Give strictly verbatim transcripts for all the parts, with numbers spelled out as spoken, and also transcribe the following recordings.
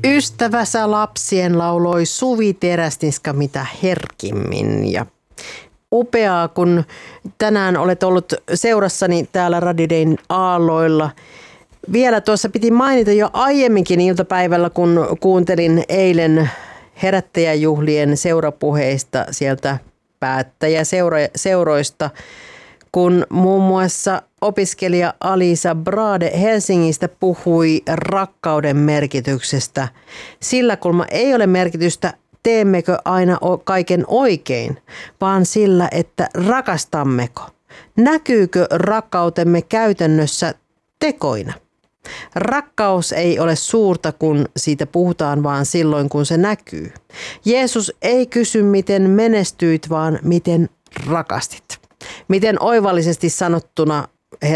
Ystävänsä lapsien lauloi Suvi Teräsniska mitä herkimmin ja upeaa, kun tänään olet ollut seurassani täällä Radio Dayn aalloilla. Vielä tuossa piti mainita jo aiemminkin iltapäivällä, kun kuuntelin eilen herättäjäjuhlien seurapuheista sieltä päättäjäseuroista, kun muun muassa opiskelija Alisa Brade Helsingistä puhui rakkauden merkityksestä. Sillä kulma ei ole merkitystä, teemmekö aina kaiken oikein, vaan sillä, että rakastammeko. Näkyykö rakkautemme käytännössä tekoina? Rakkaus ei ole suurta, kun siitä puhutaan, vaan silloin, kun se näkyy. Jeesus ei kysy, miten menestyit, vaan miten rakastit. Miten oivallisesti sanottuna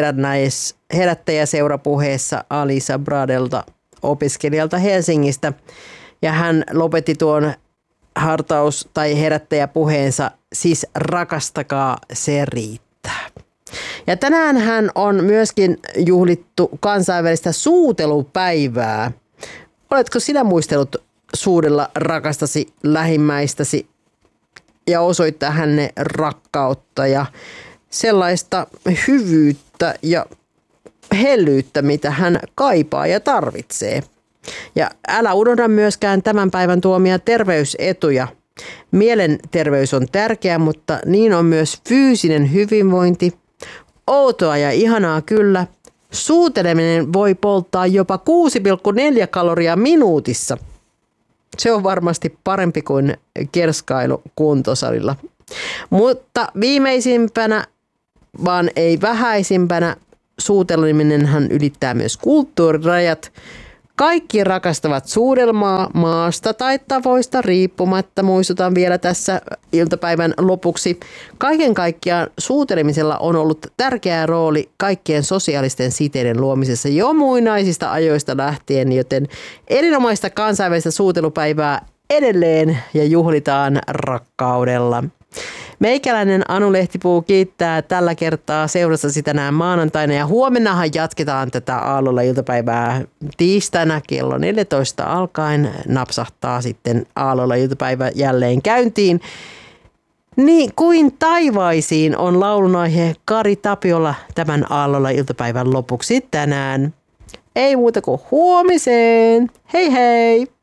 herättäjäseurapuheessa Alisa Bradelta, opiskelijalta Helsingistä. Ja hän lopetti tuon hartaus- tai herättäjäpuheensa, siis rakastakaa, se riittää. Ja tänään hän on myöskin juhlittu kansainvälistä suutelupäivää. Oletko sinä muistellut suudella rakastasi lähimmäistäsi ja osoittaa hänne rakkautta ja sellaista hyvyyttä ja hellyyttä, mitä hän kaipaa ja tarvitsee. Ja älä unohda myöskään tämän päivän tuomia terveysetuja. Mielenterveys on tärkeä, mutta niin on myös fyysinen hyvinvointi. Outoa ja ihanaa kyllä. Suuteleminen voi polttaa jopa kuusi pilkku neljä kaloria minuutissa. Se on varmasti parempi kuin kerskailu kuntosalilla. Mutta viimeisimpänä, vaan ei vähäisimpänä, suuteleminenhan ylittää myös kulttuurirajat. Kaikki rakastavat suudelmaa maasta tai tavoista riippumatta. Muistutan vielä tässä iltapäivän lopuksi. Kaiken kaikkiaan suutelemisella on ollut tärkeä rooli kaikkien sosiaalisten siteiden luomisessa jo muinaisista ajoista lähtien, joten erinomaista kansainvälistä suutelupäivää edelleen ja juhlitaan rakkaudella. Meikäläinen Anu Lehtipuu kiittää tällä kertaa seurassasi tänään maanantaina ja huomennahan jatketaan tätä aallolla iltapäivää tiistaina kello neljätoista alkaen napsahtaa sitten aallolla iltapäivä jälleen käyntiin. Niin kuin taivaisiin on laulunaihe Kari Tapiola tämän aallolla iltapäivän lopuksi tänään. Ei muuta kuin huomiseen. Hei hei!